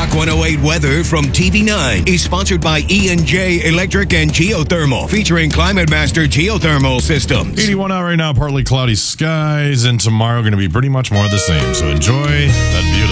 Rock 108 weather from TV9 is sponsored by E&J Electric and Geothermal, featuring Climate Master Geothermal Systems. 81 out right now, partly cloudy skies, and tomorrow going to be pretty much more of the same. So enjoy that beautiful